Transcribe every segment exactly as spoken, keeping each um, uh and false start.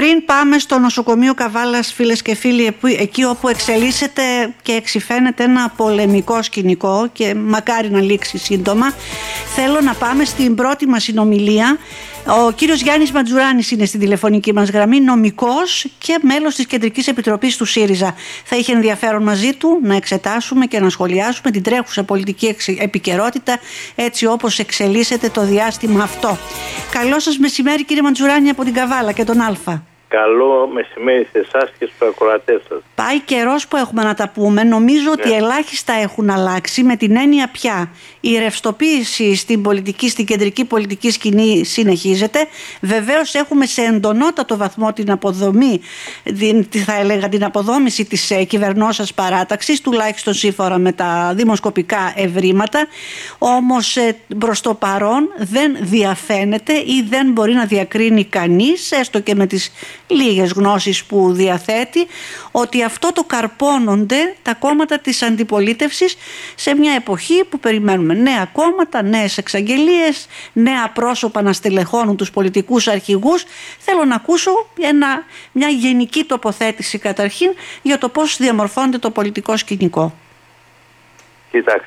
Πριν πάμε στο νοσοκομείο Καβάλας, φίλες και φίλοι, εκεί όπου εξελίσσεται και εξυφαίνεται ένα πολεμικό σκηνικό και μακάρι να λήξει σύντομα, θέλω να πάμε στην πρώτη μας συνομιλία. Ο κύριος Γιάννης Μαντζουράνης είναι στην τηλεφωνική μας γραμμή, νομικός και μέλος της Κεντρικής Επιτροπής του ΣΥΡΙΖΑ. Θα είχε ενδιαφέρον μαζί του να εξετάσουμε και να σχολιάσουμε την τρέχουσα πολιτική επικαιρότητα έτσι όπως εξελίσσεται το διάστημα αυτό. Καλό σας μεσημέρι, κύριε Μαντζουράνη, από την Καβάλα και τον Α. Καλό μεσημέρι σε εσάς και στους ακροατές σας. Πάει καιρός που έχουμε να τα πούμε. Νομίζω ναι. ότι ελάχιστα έχουν αλλάξει, με την έννοια πια η ρευστοποίηση στην πολιτική, στην κεντρική πολιτική σκηνή συνεχίζεται. Βεβαίως έχουμε σε εντονότατο βαθμό την αποδομή, την, θα έλεγα την αποδόμηση της ε, κυβερνώσας παράταξης, τουλάχιστον σύμφωνα με τα δημοσκοπικά ευρήματα. Όμως ε, προς το παρόν δεν διαφαίνεται ή δεν μπορεί να διακρίνει κανείς, έστω και με τις λίγες γνώσεις που διαθέτει, ότι αυτό το καρπώνονται τα κόμματα της αντιπολίτευσης σε μια εποχή που περιμένουμε νέα κόμματα, νέες εξαγγελίες, νέα πρόσωπα να στελεχώνουν τους πολιτικούς αρχηγούς. Θέλω να ακούσω ένα, μια γενική τοποθέτηση καταρχήν για το πώς διαμορφώνεται το πολιτικό σκηνικό. Κοιτάξτε,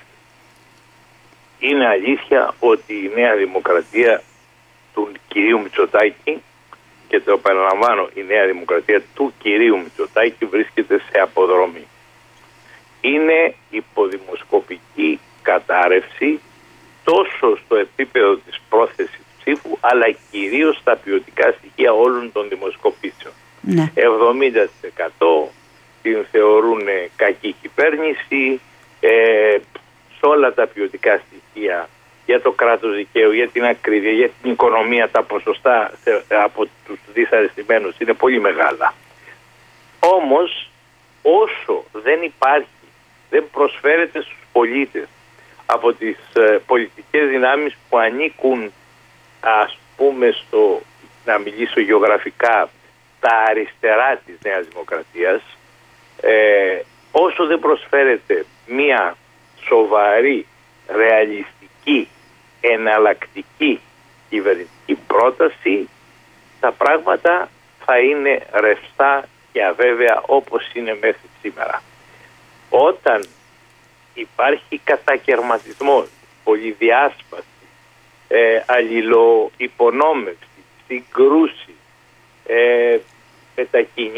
είναι αλήθεια ότι η Νέα Δημοκρατία του κυρίου Μητσοτάκη, και το επαναλαμβάνω, η Νέα Δημοκρατία του κυρίου Μητσοτάκη βρίσκεται σε αποδρομή. Είναι υποδημοσκοπική κατάρρευση τόσο στο επίπεδο της πρόθεσης ψήφου, αλλά κυρίως στα ποιοτικά στοιχεία όλων των δημοσκοπήσεων. Ναι. εβδομήντα τοις εκατό την θεωρούν κακή κυβέρνηση, ε, σε όλα τα ποιοτικά στοιχεία για το κράτος δικαίου, για την ακρίβεια, για την οικονομία, τα ποσοστά από τους δυσαρεστημένους είναι πολύ μεγάλα. Όμως, όσο δεν υπάρχει, δεν προσφέρεται στους πολίτες από τις ε, πολιτικές δυνάμεις που ανήκουν, ας πούμε, στο, να μιλήσω γεωγραφικά, τα αριστερά της Νέας Δημοκρατίας, ε, όσο δεν προσφέρεται μία σοβαρή, ρεαλιστική, εναλλακτική κυβερνητική πρόταση, τα πράγματα θα είναι ρευστά και αβέβαια όπως είναι μέχρι σήμερα. Όταν υπάρχει κατακερματισμός, πολυδιάσπαση, ε, αλληλοϋπονόμευση, συγκρούση, ε, μετακινήσεις,